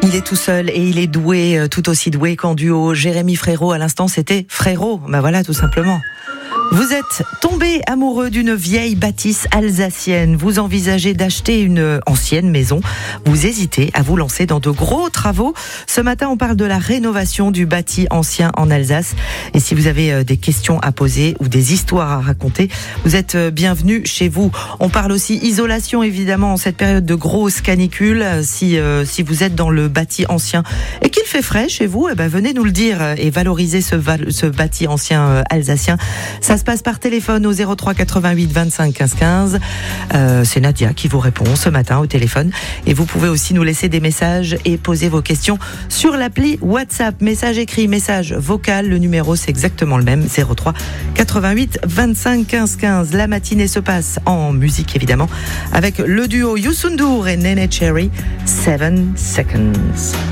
Il est tout seul et il est doué, tout aussi doué qu'en duo. Jérémy Frérot, à l'instant, c'était Frérot. Ben voilà, tout simplement. Vous êtes tombé amoureux d'une vieille bâtisse alsacienne. Vous envisagez d'acheter une ancienne maison. Vous hésitez à vous lancer dans de gros travaux. Ce matin, on parle de la rénovation du bâti ancien en Alsace. Et si vous avez des questions à poser ou des histoires à raconter, vous êtes bienvenus chez vous. On parle aussi isolation, évidemment, en cette période de grosse canicule. Si vous êtes dans le bâti ancien et qu'il fait frais chez vous, venez nous le dire et valoriser ce bâti ancien alsacien. Ça se passe par téléphone au 03 88 25 15 15. C'est Nadia qui vous répond ce matin au téléphone. Et vous pouvez aussi nous laisser des messages et poser vos questions sur l'appli WhatsApp. Message écrit, message vocal. Le numéro, c'est exactement le même. 03 88 25 15 15. La matinée se passe en musique, évidemment, avec le duo Youssou N'Dour et Néné Cherry. 7 Seconds.